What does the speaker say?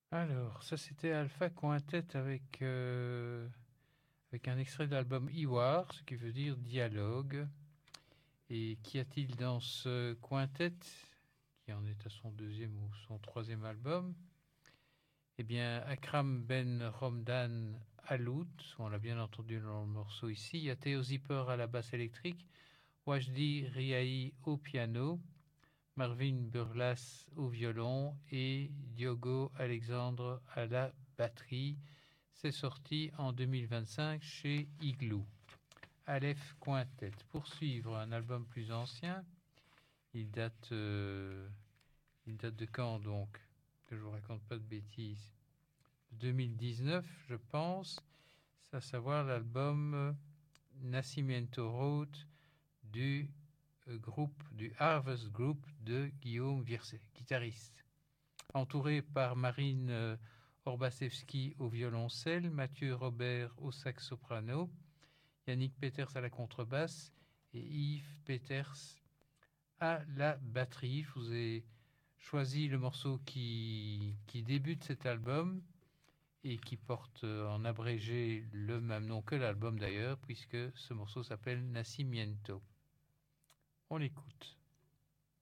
Alors, ça c'était Alpha Quintet avec un extrait de l'album Iwar, ce qui veut dire dialogue. Et qu'y a-t-il dans ce quintet, qui en est à son deuxième ou son troisième album? Eh bien, Akram Ben Romdan Alout, on l'a bien entendu dans le morceau ici. Il y a Theo Zipper à la basse électrique, Wajdi Riahi au piano, Marvin Burlas au violon et Diogo Alexandre à la batterie. C'est sorti en 2025 chez Igloo. Aleph Quintet. Pour suivre un album plus ancien, il date, il date de quand donc? Que je vous raconte pas de bêtises. 2019, je pense, c'est à savoir l'album Nascimento Road du groupe du Harvest Group de Guillaume Virset, guitariste. Entouré par Marine Orbaszewski au violoncelle, Mathieu Robert au sax soprano, Yannick Peters à la contrebasse et Yves Peters à la batterie. Je vous ai choisi le morceau qui débute cet album et qui porte en abrégé le même nom que l'album d'ailleurs, puisque ce morceau s'appelle Nascimiento. On l'écoute.